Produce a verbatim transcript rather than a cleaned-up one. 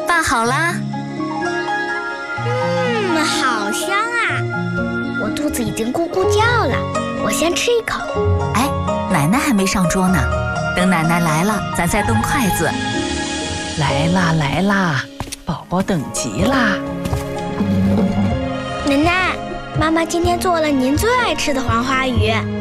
拌好啦。 嗯，好香啊！我肚子已经咕咕叫了，我先吃一口。 哎，奶奶还没上桌呢，等奶奶来了，咱再动筷子。 来啦来啦，宝宝等急啦！ 奶奶，妈妈今天做了您最爱吃的黄花鱼。